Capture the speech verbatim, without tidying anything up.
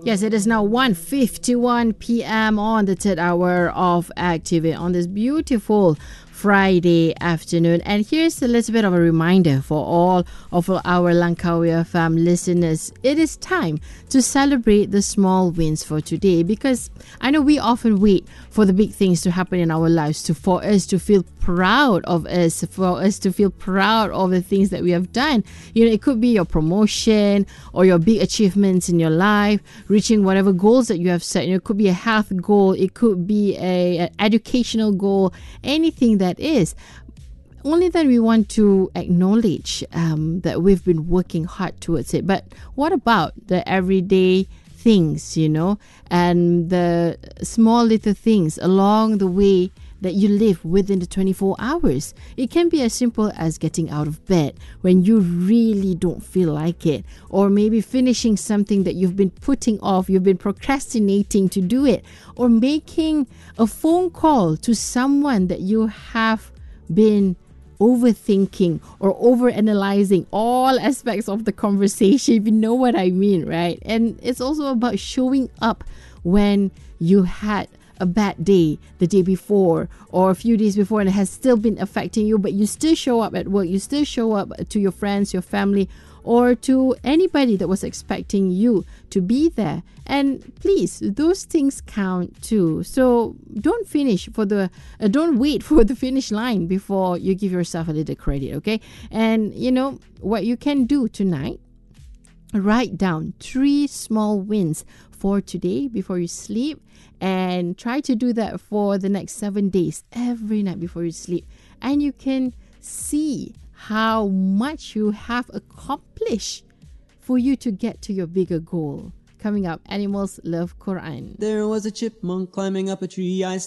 Yes, it is now one fifty-one p.m. on the third hour of Activate on this beautiful Friday afternoon. And here's a little bit of a reminder for all of our Langkawi F M listeners. It is time to celebrate the small wins for today, because I know we often wait for the big things to happen in our lives to for us to feel proud of us, for us to feel proud of the things that we have done. You know, it could be your promotion or your big achievements in your life, reaching whatever goals that you have set. You know, it could be a health goal, it could be a, an educational goal, anything that is. Only then we want to acknowledge um, that we've been working hard towards it. But what about the everyday things, you know, and the small little things along the way that you live within the twenty-four hours? It can be as simple as getting out of bed when you really don't feel like it, or maybe finishing something that you've been putting off, you've been procrastinating to do it, or making a phone call to someone that you have been overthinking or overanalyzing all aspects of the conversation, if you know what I mean, right? And it's also about showing up when you had a bad day the day before or a few days before and it has still been affecting you, but you still show up at work, you still show up to your friends, your family, or to anybody that was expecting you to be there. And please, those things count too. So don't finish for the uh, don't wait for the finish line before you give yourself a little credit, okay? And you know what you can do tonight? Write down three small wins for today before you sleep, and try to do that for the next seven days, every night before you sleep. And you can see how much you have accomplished for you to get to your bigger goal. Coming up, Animals Love Quran. There was a chipmunk climbing up a tree. I